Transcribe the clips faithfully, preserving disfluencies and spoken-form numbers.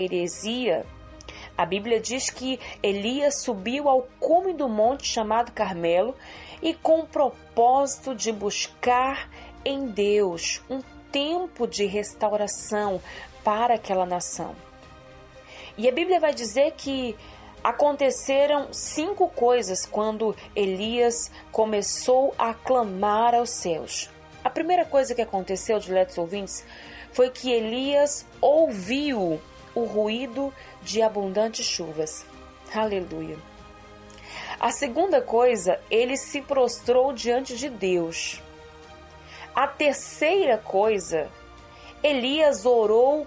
heresia, a Bíblia diz que Elias subiu ao cume do monte chamado Carmelo e com o propósito de buscar em Deus um tempo de restauração para aquela nação. E a Bíblia vai dizer que aconteceram cinco coisas quando Elias começou a clamar aos céus. A primeira coisa que aconteceu, diletos ouvintes, foi que Elias ouviu o ruído de abundantes chuvas. Aleluia. A segunda coisa, ele se prostrou diante de Deus. A terceira coisa, Elias orou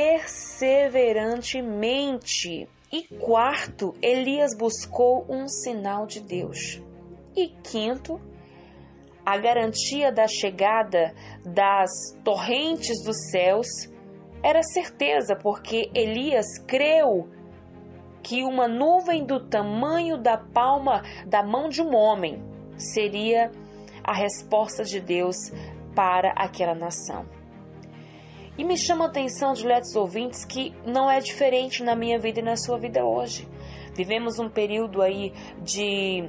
perseverantemente. E quarto, Elias buscou um sinal de Deus. E quinto, a garantia da chegada das torrentes dos céus era certeza, porque Elias creu que uma nuvem do tamanho da palma da mão de um homem seria a resposta de Deus para aquela nação. E me chama a atenção, diletos ouvintes, que não é diferente na minha vida e na sua vida hoje. Vivemos um período aí de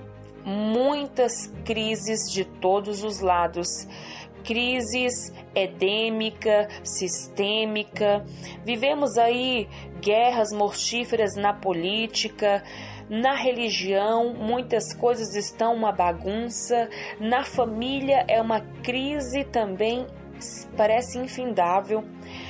muitas crises de todos os lados. Crises endêmica, sistêmica. Vivemos aí guerras mortíferas na política, na religião, muitas coisas estão uma bagunça. Na família é uma crise também, parece infindável.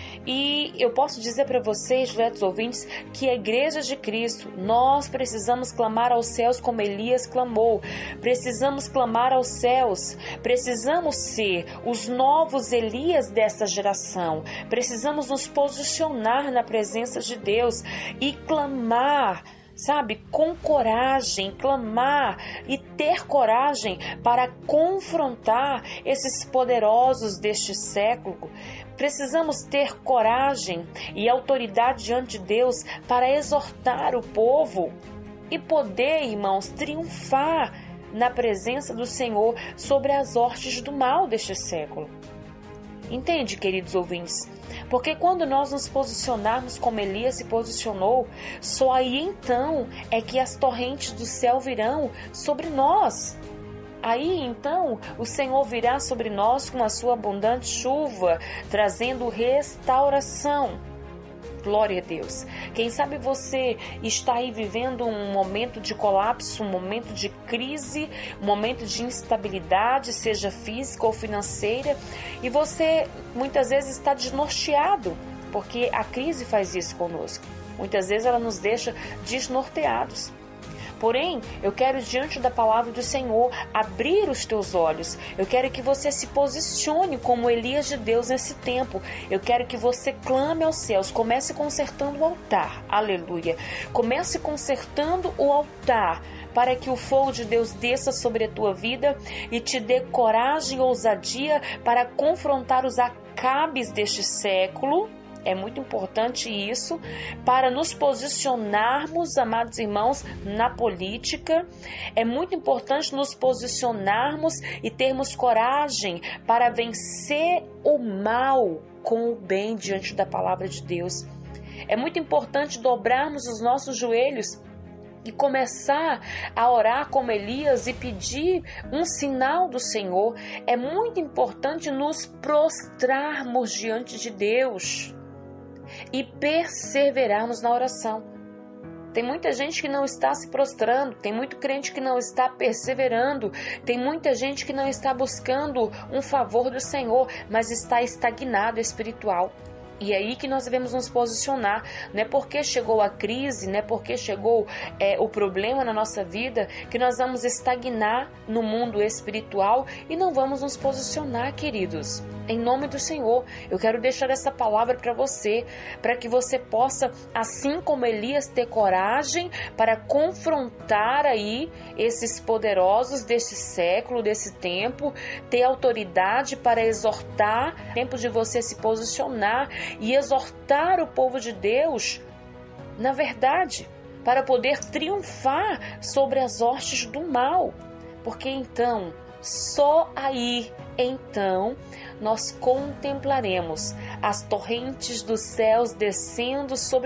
E eu posso dizer para vocês, diletos ouvintes, que a Igreja de Cristo, nós precisamos clamar aos céus como Elias clamou. Precisamos clamar aos céus. Precisamos ser os novos Elias dessa geração. Precisamos nos posicionar na presença de Deus e clamar, sabe, com coragem, clamar e ter coragem para confrontar esses poderosos deste século. Precisamos ter coragem e autoridade diante de Deus para exortar o povo e poder, irmãos, triunfar na presença do Senhor sobre as hostes do mal deste século. Entende, queridos ouvintes? Porque quando nós nos posicionarmos como Elias se posicionou, só aí então é que as torrentes do céu virão sobre nós. Aí então o Senhor virá sobre nós com a sua abundante chuva, trazendo restauração. Glória a Deus. Quem sabe você está aí vivendo um momento de colapso, um momento de crise, um momento de instabilidade, seja física ou financeira, e você muitas vezes está desnorteado, porque a crise faz isso conosco. Muitas vezes ela nos deixa desnorteados. Porém, eu quero, diante da palavra do Senhor, abrir os teus olhos. Eu quero que você se posicione como Elias de Deus nesse tempo. Eu quero que você clame aos céus. Comece consertando o altar. Aleluia. Comece consertando o altar, para que o fogo de Deus desça sobre a tua vida e te dê coragem e ousadia para confrontar os acabes deste século. É muito importante isso, para nos posicionarmos, amados irmãos, na política. É muito importante nos posicionarmos e termos coragem para vencer o mal com o bem diante da palavra de Deus. É muito importante dobrarmos os nossos joelhos e começar a orar como Elias e pedir um sinal do Senhor. É muito importante nos prostrarmos diante de Deus e perseverarmos na oração. Tem muita gente que não está se prostrando, tem muito crente que não está perseverando, tem muita gente que não está buscando um favor do Senhor, mas está estagnado espiritual. E é aí que nós devemos nos posicionar. Não é porque chegou a crise, não é porque chegou é, o problema na nossa vida, que nós vamos estagnar no mundo espiritual e não vamos nos posicionar, queridos. Em nome do Senhor, eu quero deixar essa palavra para você, para que você possa, assim como Elias, ter coragem para confrontar aí esses poderosos desse século, desse tempo, ter autoridade para exortar, tempo de você se posicionar e exortar o povo de Deus, na verdade, para poder triunfar sobre as hostes do mal. Porque então, só aí, então, nós contemplaremos as torrentes dos céus descendo sobre